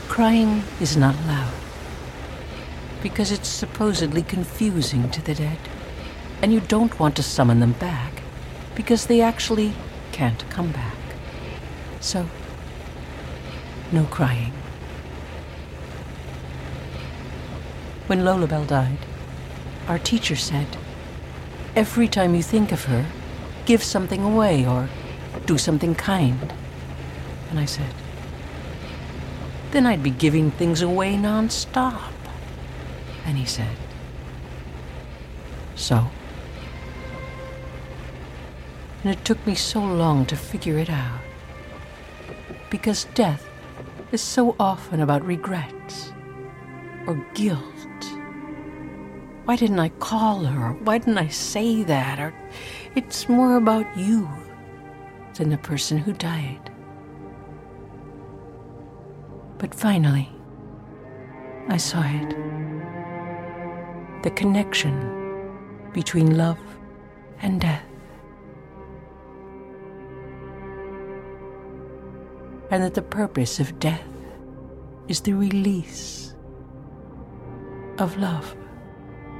Crying is not allowed because it's supposedly confusing to the dead, and you don't want to summon them back because they actually can't come back. So, no crying. When Lolabelle died, our teacher said, every time you think of her, give something away or do something kind. And I said, then I'd be giving things away non-stop. And he said, so? And it took me so long to figure it out. Because death is so often about regrets or guilt. Why didn't I call her? Why didn't I say that? Or it's more about you than the person who died. But finally, I saw it. The connection between love and death. And that the purpose of death is the release of love.